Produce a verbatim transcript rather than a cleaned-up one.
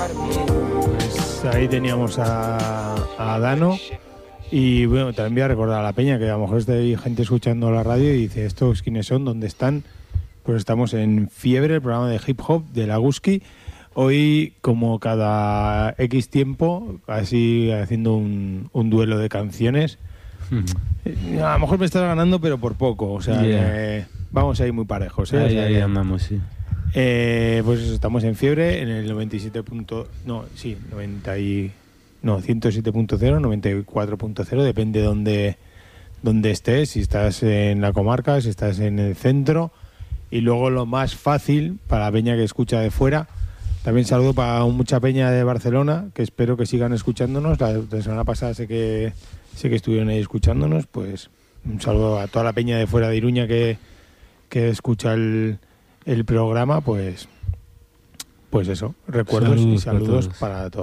Pues ahí teníamos a, a Dano. Y bueno, también voy a recordar a la peña que a lo mejor hay gente escuchando la radio y dice, ¿estos quiénes son? ¿Dónde están? Pues estamos en Fiebre, el programa de hip hop de la Guski. Hoy, como cada X tiempo, así haciendo un, un duelo de canciones. Mm. A lo mejor me estás ganando, pero por poco. O sea, yeah. que vamos a ir muy parejos. ¿eh? Ahí, o sea, ahí que, andamos, sí. Eh, pues eso, estamos en Fiebre, en el noventa y siete. No, sí, noventa y, no, ciento siete punto cero, noventa y cuatro punto cero, depende de dónde, dónde estés, si estás en la comarca, si estás en el centro. Y luego lo más fácil, para la peña que escucha de fuera, también saludo para mucha peña de Barcelona, que espero que sigan escuchándonos. La, la semana pasada sé que, sé que estuvieron ahí escuchándonos, pues un saludo a toda la peña de fuera de Iruña que, que escucha el... el programa, pues pues eso, recuerdos saludos y saludos para toda